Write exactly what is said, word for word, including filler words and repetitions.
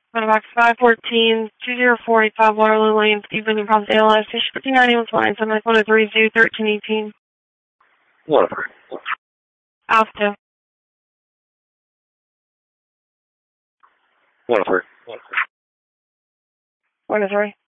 Box five fourteen, two zero four eight five Waterloo Lane, Evening Cross A L S, Station fifty nine one nine seven one three zero thirteen eighteen. Whatever. Alpha. Whatever. One three.